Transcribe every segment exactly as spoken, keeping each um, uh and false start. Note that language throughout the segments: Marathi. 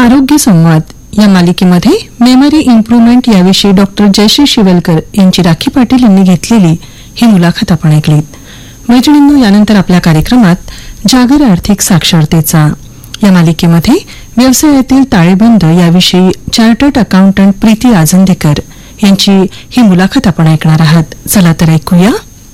आरोग्य संवाद या मालिकेमध्ये मेमरी इम्प्रुव्हमेंट याविषयी डॉक्टर जयश्री शिवलकर यांची राखी पाटील यांनी घेतलेली ही मुलाखत आपण ऐकलीत. मैत्रिणींनो, यानंतर आपल्या कार्यक्रमात जागर आर्थिक साक्षरतेचा या मालिकेमध्ये व्यवसायातील ताळेबंद याविषयी चार्टर्ड अकाउंटंट प्रीती राजंदेकर यांची ही मुलाखत आपण ऐकणार आहात. चला तर ऐकूया.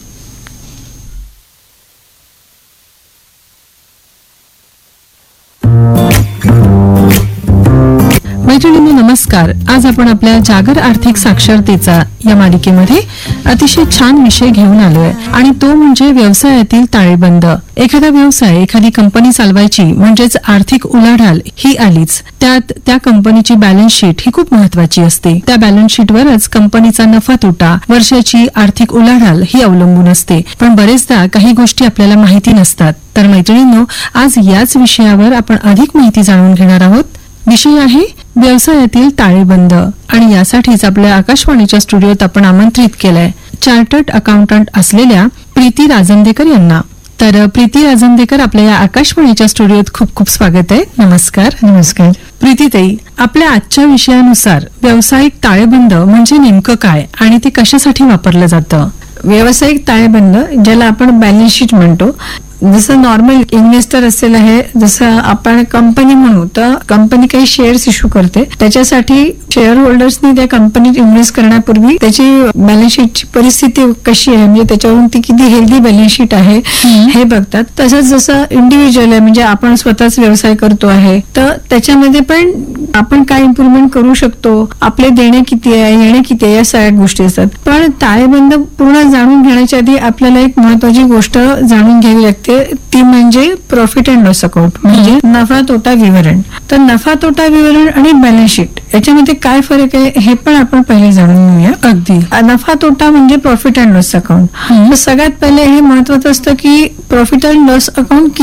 मैत्रिणींनो, नमस्कार. आज आपण आपल्या जागर आर्थिक साक्षरतेचा या मालिकेमध्ये अतिशय छान विषय घेऊन आलोय आणि तो म्हणजे व्यवसायातील ताळेबंद. एखादा व्यवसाय, एखादी कंपनी चालवायची म्हणजेच आर्थिक उलाढाल ही आलीच. त्यात त्या कंपनीची बॅलन्स शीट ही खूप महत्वाची असते. त्या बॅलन्स शीटवरच कंपनीचा नफा तोटा, वर्षाची आर्थिक उलाढाल ही अवलंबून असते. पण बरेचदा काही गोष्टी आपल्याला माहिती नसतात. तर मैत्रिणींनो, आज याच विषयावर आपण अधिक माहिती जाणून घेणार आहोत. विषय आहे व्यवसायातील ताळेबंद आणि यासाठीच आपल्या आकाशवाणीच्या स्टुडिओत आपण आमंत्रित केलंय चार्टर्ड अकाउंटंट असलेल्या प्रीती राजंदेकर यांना. तर प्रीती राजंदेकर, आपल्या या आकाशवाणीच्या स्टुडिओत खूप खूप स्वागत आहे. नमस्कार. नमस्कार. प्रीतीताई, आपल्या आजच्या विषयानुसार व्यावसायिक ताळेबंद म्हणजे नेमकं काय आणि ते कशासाठी वापरलं जातं? व्यावसायिक ताळेबंद, ज्याला आपण बॅलन्स शीट म्हणतो, जसं नॉर्मल इन्व्हेस्टर असेल आहे, जसं आपण कंपनी म्हणू तर कंपनी काही शेअर्स इश्यू करते, त्याच्यासाठी शेअर होल्डर्सनी त्या कंपनीत इन्व्हेस्ट करण्यापूर्वी त्याची बॅलन्स शीटची परिस्थिती कशी आहे, म्हणजे त्याच्यावरून ती किती हेल्दी बॅलन्स शीट आहे हे बघतात. तसंच जसं इंडिव्हिज्युअल आहे, म्हणजे आपण स्वतःच व्यवसाय करतो आहे, तर त्याच्यामध्ये पण आपण काय इम्प्रुव्हमेंट करू शकतो, आपले देणे किती आहे, येणे किती आहे, या सगळ्या गोष्टी असतात. पण ताळेबंद पूर्ण जाणून घेण्याच्या आधी आपल्याला एक महत्वाची गोष्ट जाणून घ्यावी लागते, ती म्हणजे प्रॉफिट अँड लॉस अकाउंट, म्हणजे नफा तोटा विवरण. तर नफा तोटा विवरण आणि बॅलन्स शीट याच्यामध्ये काय फरक आहे हे पण आपण पहिले जाणून घेऊया. अगदी. नफा तोटा म्हणजे प्रॉफिट अँड लॉस अकाउंट. सगळ्यात पहिले हे महत्वाचं असतं की प्रॉफिट अँड लॉस अकाउंट